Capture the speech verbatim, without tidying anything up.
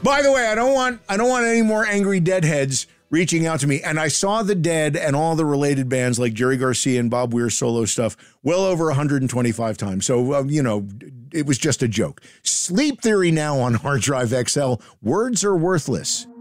By the way, I don't want I don't want any more angry deadheads reaching out to me. And I saw The Dead and all the related bands like Jerry Garcia and Bob Weir's solo stuff well over one hundred twenty-five times. So, uh, you know, it was just a joke. Sleep Theory now on Hard Drive X L. Words are worthless.